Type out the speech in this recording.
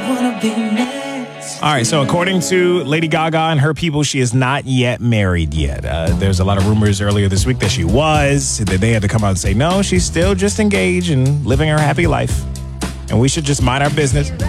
All right, so according to Lady Gaga and her people, she is not yet married yet. There's a lot of rumors earlier this week that she was, that they had to come out and say, no, she's still just engaged and living her happy life. And we should just mind our business.